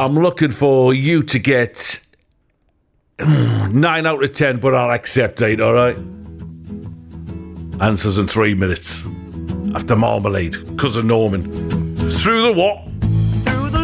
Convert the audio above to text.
I'm looking for you to get 9 out of 10, but I'll accept 8, all right? Answers in 3 minutes. After Marmalade, Cousin Norman. Through the what?